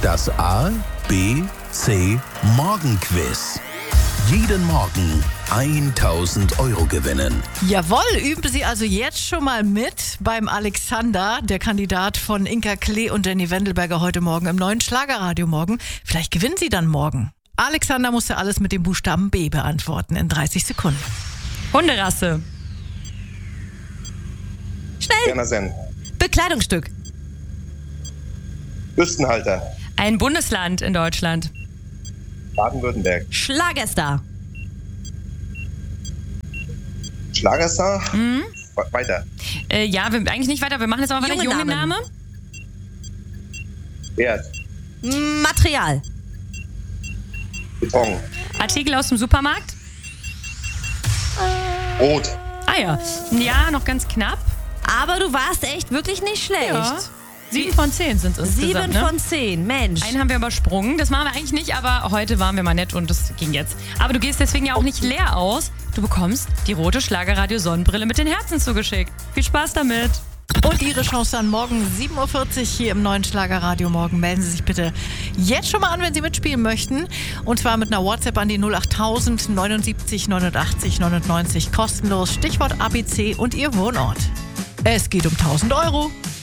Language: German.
Das A, B, C Morgenquiz. Jeden Morgen 1.000 Euro gewinnen. Jawohl, üben Sie also jetzt schon mal mit beim Alexander, der Kandidat von Inka Klee und Danny Wendelberger heute Morgen im neuen Schlagerradio morgen. Vielleicht gewinnen Sie dann morgen. Alexander musste alles mit dem Buchstaben B beantworten in 30 Sekunden. Hunderasse. Schnell. Bekleidungsstück. Büstenhalter. Ein Bundesland in Deutschland. Baden-Württemberg. Schlagerstar. Schlagerstar. Weiter. Ja, wir eigentlich nicht weiter. Wir machen jetzt aber weiter. Junge Junge Name. Wert. Material. Beton. Artikel aus dem Supermarkt. Rot. Ah ja. Ja, noch ganz knapp. Aber du warst echt wirklich nicht schlecht. Ja. 7 von 10 sind es 7 insgesamt, ne? von 10, Mensch. Einen haben wir übersprungen. Das machen wir eigentlich nicht, aber heute waren wir mal nett und das ging jetzt. Aber du gehst deswegen ja auch nicht leer aus. Du bekommst die rote Schlagerradio-Sonnenbrille mit den Herzen zugeschickt. Viel Spaß damit. Und Ihre Chance dann morgen 7.40 Uhr hier im neuen Schlagerradio morgen. Melden Sie sich bitte jetzt schon mal an, wenn Sie mitspielen möchten. Und zwar mit einer WhatsApp an die 08000 79 89 99 kostenlos. Stichwort ABC und Ihr Wohnort. Es geht um 1.000 Euro.